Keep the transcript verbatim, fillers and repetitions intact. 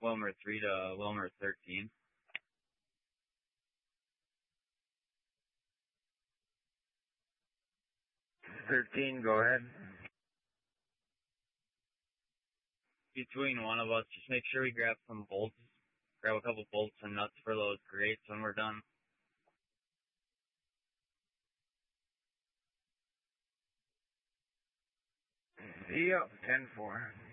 Wilmer three to Wilmer thirteen. thirteen, go ahead. Between one of us, just make sure we grab some bolts. Grab a couple bolts and nuts for those grates when we're done. Yep, ten four.